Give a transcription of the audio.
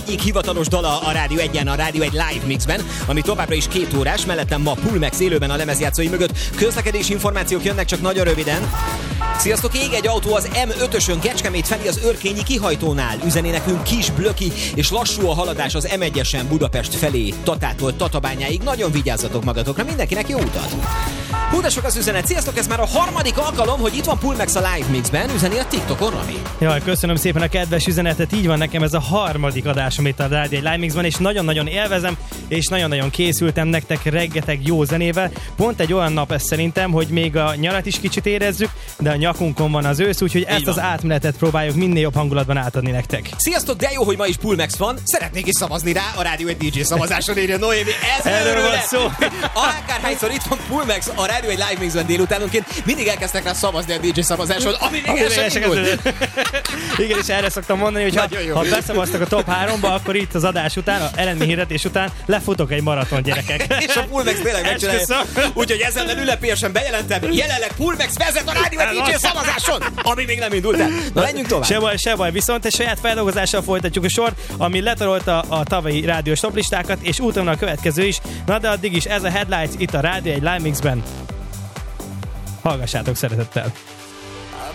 hivatalos dala a Rádió 1-en, a Rádió 1 live mixben, ami továbbra is 2 órás, mellettem ma Pulmex élőben a lemezjátszói mögött. Közlekedési információk jönnek csak nagyon röviden. Sziasztok, ég egy autó az M5-ösön Kecskemét felé az Örkényi kihajtónál. Üzeni nekünk kis, blöki és lassú a haladás az M1-esen Budapest felé, Tatától Tatabányáig. Nagyon vigyázzatok magatokra, mindenkinek jó utat! Hú, de sok az üzenet. Sziasztok, ez már a 3. alkalom, hogy itt van Pulmex a live mixben, üzeni a TikTokon, Rami. Jaj, köszönöm szépen a kedves üzenetet, így van, nekem ez a 3. adásom itt a Rádió Live Mixben, és nagyon-nagyon élvezem, és nagyon-nagyon készültem nektek rengeteg jó zenével. Pont egy olyan nap ez szerintem, hogy még a nyarat is kicsit érezzük, de a nyakunkon van az ősz, úgyhogy ezt az átmenetet próbáljuk minél jobb hangulatban átadni nektek. Sziasztok, de jó, hogy ma is Pulmex van. Szeretnék is szavazni rá a Rádió 1 DJ szavazáson, írja Noémi. Erről van szó. Akárhányszor itt van Pulmex a Rádió 1 live mixben délutánonként, mindig elkezdtek rá szavazni a DJ szavazáson, ami még el sem indult. Igen, és erre szoktam mondani, hogy ha beszavaztak a top 3-ba, akkor itt az adás után, a eredmény hirdetés után lefutok egy maraton, gyerekek. És a Pulmex tényleg megcsinálja. Úgyhogy ezzel ünnepélyesen bejelentem, jelenleg Pulmex vezet a Rádió 1 DJ szavazáson, ami még nem indult el. Na, menjünk tovább. Se baj, viszont egy saját feldolgozással folytatjuk a sort, ami letarolta a tavalyi rádiós toplistákat, és úton a következő is. Na de addig is ez a Headlights itt a Rádió 1 Live Mixben. Hallgassátok szeretettel!